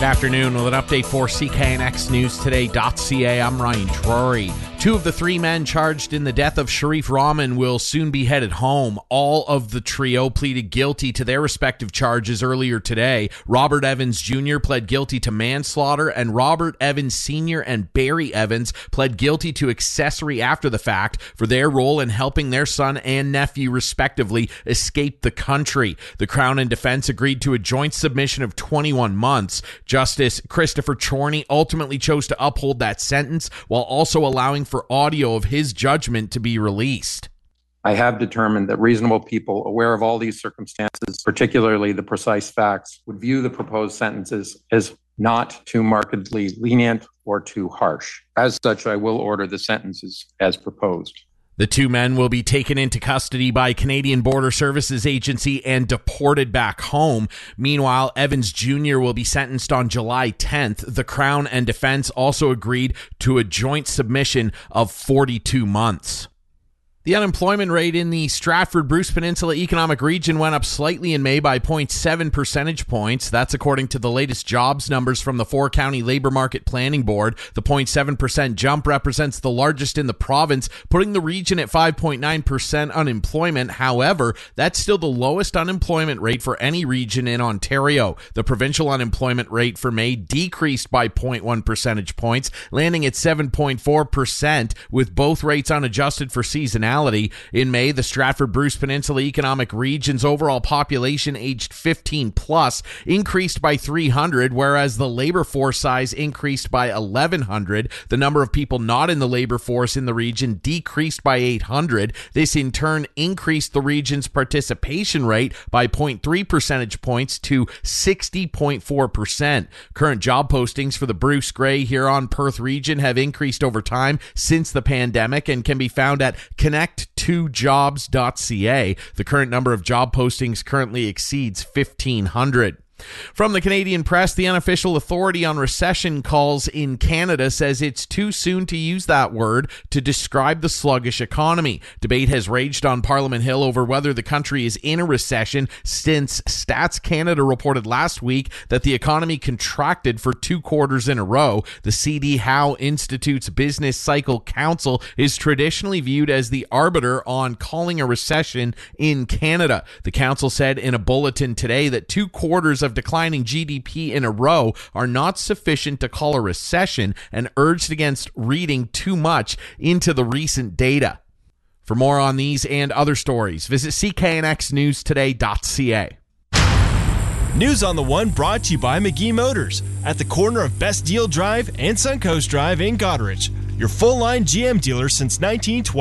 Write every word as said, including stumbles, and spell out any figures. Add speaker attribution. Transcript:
Speaker 1: Good afternoon. With an update for C K N X News Today dot C A, I'm Ryan Drury. Two of the three men charged in the death of Sharif Rahman will soon be headed home. All of the trio pleaded guilty to their respective charges earlier today. Robert Evans Junior pled guilty to manslaughter, and Robert Evans Senior and Barry Evans pled guilty to accessory after the fact for their role in helping their son and nephew, respectively, escape the country. The Crown and defense agreed to a joint submission of twenty-one months. Justice Christopher Chorney ultimately chose to uphold that sentence while also allowing for audio of his judgment to be released.
Speaker 2: I have determined that reasonable people aware of all these circumstances, particularly the precise facts, would view the proposed sentences as not too markedly lenient or too harsh. As such, I will order the sentences as proposed.
Speaker 1: The two men will be taken into custody by Canadian Border Services Agency and deported back home. Meanwhile, Evans Junior will be sentenced on July tenth. The Crown and defense also agreed to a joint submission of forty-two months. The unemployment rate in the Stratford-Bruce Peninsula Economic Region went up slightly in May by zero point seven percentage points. That's according to the latest jobs numbers from the four-county Labor Market Planning Board. The zero point seven percent jump represents the largest in the province, putting the region at five point nine percent unemployment. However, that's still the lowest unemployment rate for any region in Ontario. The provincial unemployment rate for May decreased by zero point one percentage points, landing at seven point four percent, with both rates unadjusted for seasonality. In May, the Stratford-Bruce Peninsula Economic Region's overall population aged fifteen plus increased by three hundred, whereas the labor force size increased by eleven hundred. The number of people not in the labor force in the region decreased by eight hundred. This in turn increased the region's participation rate by zero point three percentage points to sixty point four percent. Current job postings for the Bruce, Grey, Huron, Perth region have increased over time since the pandemic and can be found at connect two jobs dot C A. The current number of job postings currently exceeds fifteen hundred. From the Canadian press, the unofficial authority on recession calls in Canada says it's too soon to use that word to describe the sluggish economy. Debate has raged on Parliament Hill over whether the country is in a recession since Stats Canada reported last week that the economy contracted for two quarters in a row. The C D Howe Institute's Business Cycle Council is traditionally viewed as the arbiter on calling a recession in Canada. The council said in a bulletin today that two quarters of declining G D P in a row are not sufficient to call a recession and urged against reading too much into the recent data. For more on these and other stories, visit C K N X News Today dot C A.
Speaker 3: News on the One brought to you by McGee Motors at the corner of Best Deal Drive and Suncoast Drive in Goderich. Your full-line G M dealer since nineteen twenty.